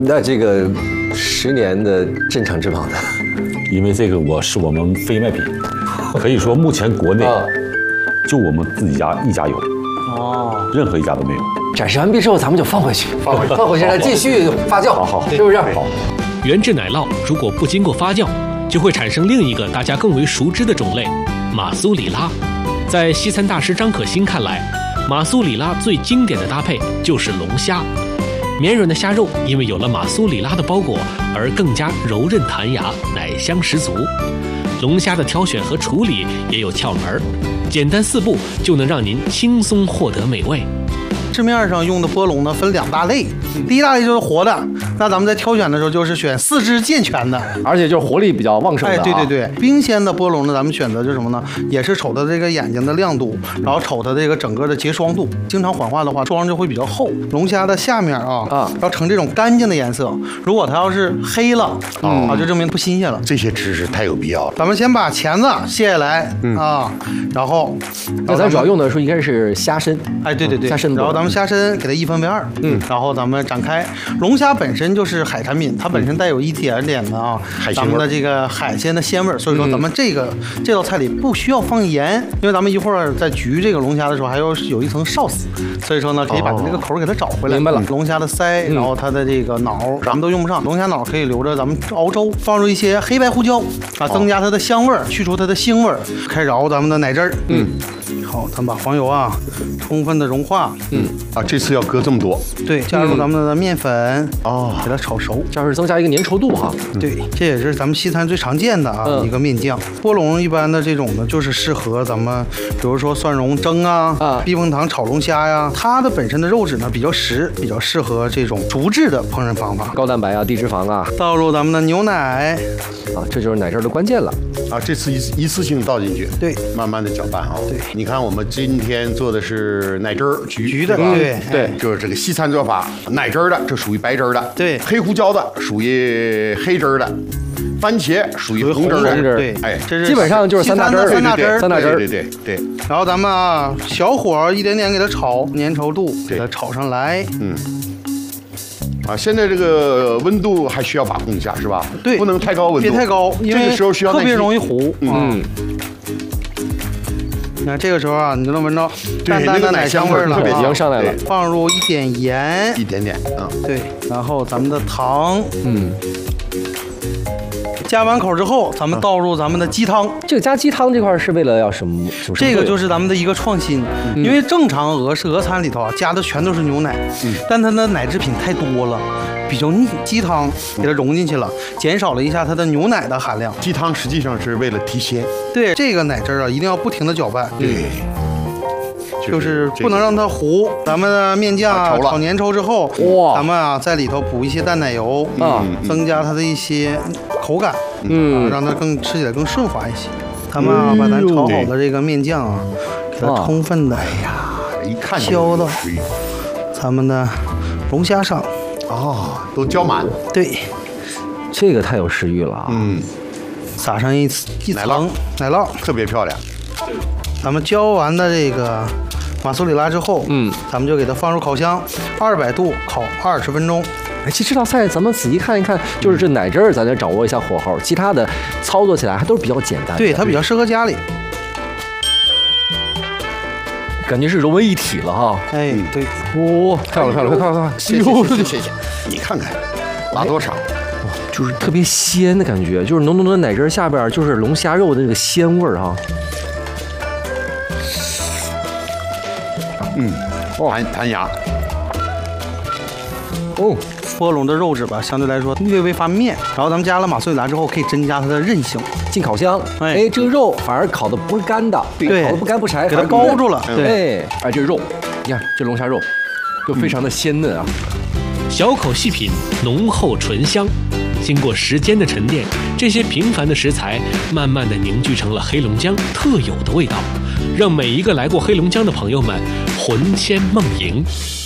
那这个10年的镇场之宝呢？ 因为这个是我们非卖品，可以说目前国内就我们自己家一家有，任何一家都没有。 展示完毕之后，咱们就放回去，放回去，继续发酵， 好， 是不是？好。 原制奶酪如果不经过发酵，就会产生另一个大家更为熟知的种类——马苏里拉。在西餐大师张可欣看来，马苏里拉最经典的搭配就是龙虾。绵软的虾肉因为有了马苏里拉的包裹而更加柔韧弹牙，奶香十足。龙虾的挑选和处理也有窍门，简单4步就能让您轻松获得美味。 市面上用的波龙呢，分2大类。第一大类就是活的，那咱们在挑选的时候就是选4肢健全的， 而且就是活力比较旺盛的。 对，冰鲜的波龙呢，咱们选择就是什么呢？也是瞅它这个眼睛的亮度，然后瞅它这个整个的结霜度。经常缓化的话，霜就会比较厚。龙虾的下面要呈这种干净的颜色。如果它要是黑了就证明不新鲜了。 这些知识太有必要了。 咱们先把钳子卸下来然后咱主要用的时候应该是虾身。 对， 虾身。 然后咱们虾身给它1分为2，然后咱们展开。龙虾本身就是海产品，它本身带有一点点的咱们的这个海鲜的鲜味，所以说咱们这道菜里不需要放盐，因为咱们一会儿在焗这个龙虾的时候还有一层sauce，所以说呢可以把它这个口给它找回来。 明白了。 龙虾的腮，然后它的这个脑，咱们都用不上。龙虾脑可以留着咱们熬粥，放入一些黑白胡椒增加它的香味，去除它的腥味。开始熬咱们的奶汁儿。好，咱们把黄油充分的融化。 这次要搁这么多。 对，加入咱们的面粉给它炒熟， 这样是增加一个粘稠度对，这也是咱们西餐最常见的一个面酱。波龙一般的这种呢，就是适合咱们，比如说蒜蓉蒸避风塘炒龙虾呀。它的本身的肉质呢比较实，比较适合这种竹制的烹饪方法。 高蛋白低脂肪倒入咱们的牛奶这就是奶汁的关键了这次一次性倒进去， 对， 慢慢的搅拌对， 你看我们今天做的是奶汁儿焗的， 对，就是这个西餐做法，奶汁儿的这属于白汁儿的， 对， 黑胡椒的属于黑汁儿的，番茄属于红汁儿的， 对， 这是基本上就是三大汁儿， 对。 然后咱们小火一点点给它炒，粘稠度给它炒上来， 现在这个温度还需要把控一下，是吧？ 对， 不能太高温度， 别太高，因为这个时候需要特别容易糊。你看这个时候你就能闻到淡淡的奶香味了， 已经上来了。 放入一点盐， 一点点对，然后咱们的糖，加完口之后，咱们倒入咱们的鸡汤。 这个加鸡汤这块是为了要什么？ 这个就是咱们的一个创新，因为正常俄餐里头加的全都是牛奶，但它的奶制品太多了，比较腻。鸡汤给它融进去了，减少了一下它的牛奶的含量。 鸡汤实际上是为了提鲜。 对，这个奶汁一定要不停的搅拌。 对。 就是不能让它糊。咱们的面酱炒粘稠之后，咱们在里头补一些淡奶油增加它的一些口感，让它吃起来更顺滑一些。咱们把咱炒好的这个面酱给它充分的一看浇到咱们的龙虾上， 都浇满。 对， 这个太有食欲了撒上一层奶酪， 特别漂亮。 咱们浇完的这个马苏里拉之后，咱们就给它放入烤箱，200度烤20分钟。 其实这道菜咱们仔细看一看，就是这奶汁儿咱得掌握一下火候，其他的操作起来还都是比较简单的。 对，它比较适合家里。 感觉是融为一体了对， 漂亮，快！ 谢谢，你看看，拉多少？ 就是特别鲜的感觉，就是浓浓的奶汁下边就是龙虾肉的那个鲜味弹牙。 波龙的肉质吧，相对来说略微发面，然后咱们加了马苏里拉之后，可以增加它的韧性。 进烤箱，这个肉反而烤的不是干的， 对， 烤的不干不柴， 给它包住了。 对，这肉，你看这龙虾肉，就非常的鲜嫩小口细品，浓厚醇香。经过时间的沉淀，这些平凡的食材慢慢的凝聚成了黑龙江特有的味道，让每一个来过黑龙江的朋友们魂牵梦萦。